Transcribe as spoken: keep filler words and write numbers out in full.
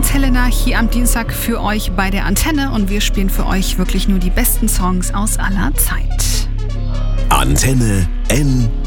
Fritz Helena hier am Dienstag für euch bei der Antenne und wir spielen für euch wirklich nur die besten Songs aus aller Zeit. Antenne N